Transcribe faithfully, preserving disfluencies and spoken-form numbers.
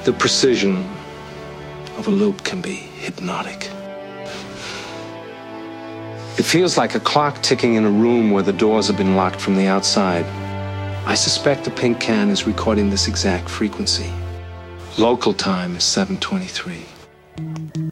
The precision of a loop can be hypnotic. It feels like a clock ticking in a room where the doors have been locked from the outside. I suspect the pink can is recording this exact frequency. Local time is seven twenty-three.